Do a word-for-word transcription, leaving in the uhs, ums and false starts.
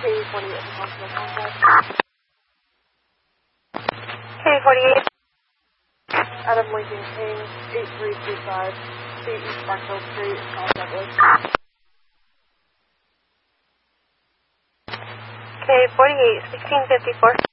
K forty-eight, possible contact. K forty-eight. Adam Lincoln King, eight three three five, C East Barkville Street, South Douglas. K forty-eight, sixteen fifty-four.